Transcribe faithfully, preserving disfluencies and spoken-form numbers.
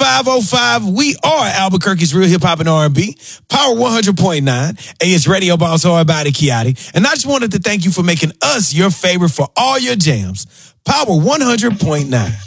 five oh five. We are Albuquerque's real hip hop and R and B. Power one hundred point nine. Hey, it's Radio Boss Hard Body Kiati. And I just wanted to thank you for making us your favorite for all your jams. Power one hundred point nine.